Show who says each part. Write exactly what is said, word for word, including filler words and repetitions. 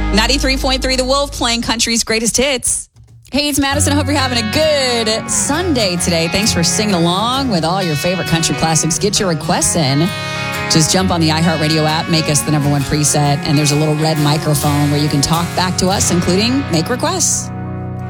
Speaker 1: ninety-three point three The Wolf, playing country's greatest hits. Hey, it's Madison. I hope you're having a good Sunday today. Thanks for singing along with all your favorite country classics. Get your requests in. Just jump on the iHeartRadio app, make us the number one preset, and there's a little red microphone where you can talk back to us, including make requests.